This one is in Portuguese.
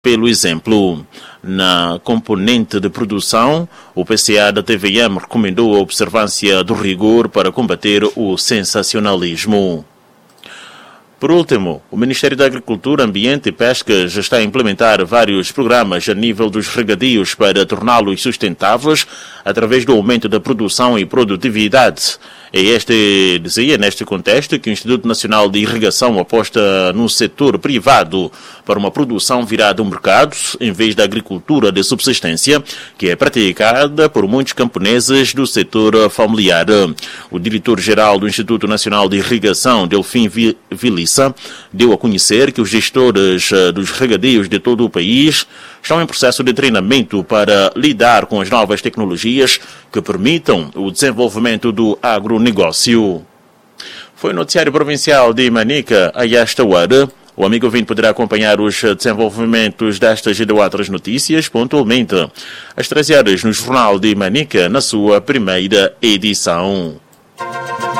pelo exemplo. Na componente de produção, o PCA da TVM recomendou a observância do rigor para combater o sensacionalismo. Por último, o Ministério da Agricultura, Ambiente e Pesca já está a implementar vários programas a nível dos regadios para torná-los sustentáveis através do aumento da produção e produtividade. Dizia neste contexto que o Instituto Nacional de Irrigação aposta no setor privado para uma produção virada ao mercado, em vez da agricultura de subsistência, que é praticada por muitos camponeses do setor familiar. O diretor-geral do Instituto Nacional de Irrigação, Delfim Vilissa, deu a conhecer que os gestores dos regadios de todo o país estão em processo de treinamento para lidar com as novas tecnologias que permitam o desenvolvimento do agronegócio. Foi o noticiário provincial de Manica a esta hora. O amigo ouvinte poderá acompanhar os desenvolvimentos destas e de outras notícias pontualmente às 13 horas no Jornal de Manica, na sua primeira edição.